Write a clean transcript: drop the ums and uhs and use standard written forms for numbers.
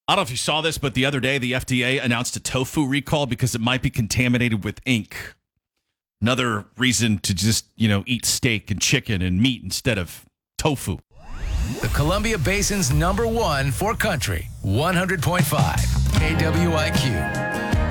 I don't know if you saw this, but the other day the FDA announced a tofu recall because it might be contaminated with ink. Another reason to just, eat steak and chicken and meat instead of tofu. The Columbia Basin's #1 for country, 100.5 KWIQ.